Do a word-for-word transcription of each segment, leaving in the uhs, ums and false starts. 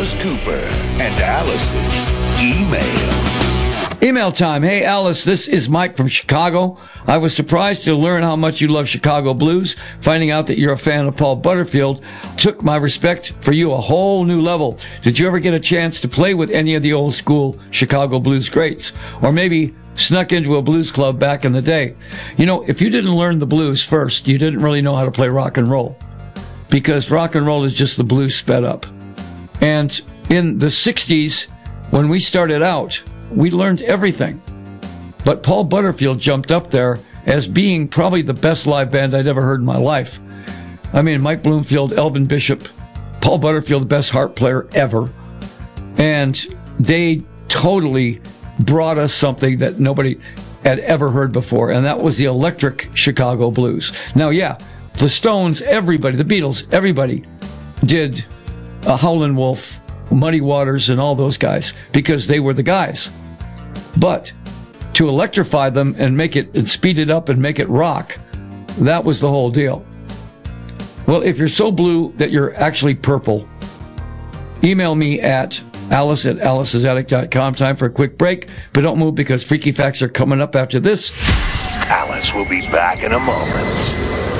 Alice Cooper and Alice's email. Email time. Hey, Alice, this is Mike from Chicago. I was surprised to learn how much you love Chicago blues. Finding out that you're a fan of Paul Butterfield took my respect for you a whole new level. Did you ever get a chance to play with any of the old school Chicago blues greats? Or maybe snuck into a blues club back in the day? You know, if you didn't learn the blues first, you didn't really know how to play rock and roll. Because rock and roll is just the blues sped up. And in the sixties, when we started out, we learned everything. But Paul Butterfield jumped up there as being probably the best live band I'd ever heard in my life. I mean, Mike Bloomfield, Elvin Bishop, Paul Butterfield, the best harp player ever. And they totally brought us something that nobody had ever heard before, and that was the electric Chicago blues. Now, yeah, the Stones, everybody, the Beatles, everybody did a Howlin' Wolf, Muddy Waters, and all those guys because they were the guys. But to electrify them and make it and speed it up and make it rock, that was the whole deal. Well, if you're so blue that you're actually purple, email me at alice at alice's attic dot com. Time for a quick break, but don't move because Freaky Facts are coming up after this. Alice will be back in a moment.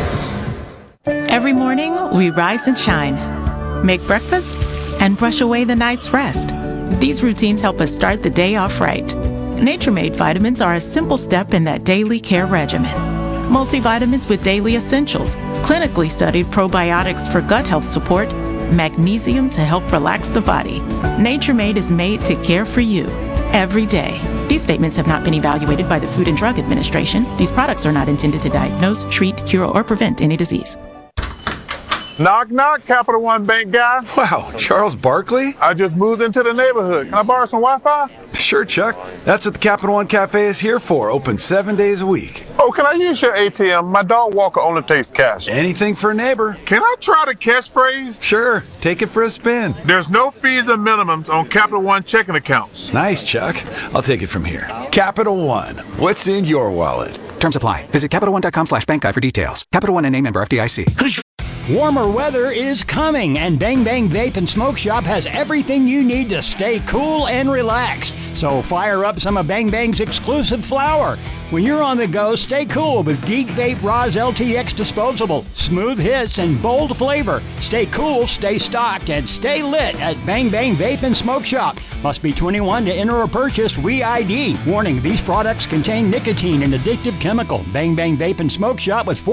Every morning, we rise and shine, make breakfast, and brush away the night's rest. These routines help us start the day off right. Nature Made vitamins are a simple step in that daily care regimen. Multivitamins with daily essentials, clinically studied probiotics for gut health support, magnesium to help relax the body. Nature Made is made to care for you every day. These statements have not been evaluated by the Food and Drug Administration. These products are not intended to diagnose, treat, cure, or prevent any disease. Knock, knock, Capital One Bank guy. Wow, Charles Barkley? I just moved into the neighborhood. Can I borrow some Wi-Fi? Sure, Chuck. That's what the Capital One Cafe is here for. Open seven days a week. Oh, can I use your A T M? My dog walker only takes cash. Anything for a neighbor. Can I try the catchphrase? Sure, take it for a spin. There's no fees or minimums on Capital One checking accounts. Nice, Chuck. I'll take it from here. Capital One. What's in your wallet? Terms apply. Visit Capital One dot com slash bank guide for details. Capital One and a member F D I C. Warmer weather is coming, and Bang Bang Vape and Smoke Shop has everything you need to stay cool and relaxed. So fire up some of Bang Bang's exclusive flower. When you're on the go, stay cool with Geek Vape Roz L T X Disposable. Smooth hits and bold flavor. Stay cool, stay stocked, and stay lit at Bang Bang Vape and Smoke Shop. Must be twenty-one to enter or purchase. We I D. Warning, these products contain nicotine and addictive chemical. Bang Bang Vape and Smoke Shop with four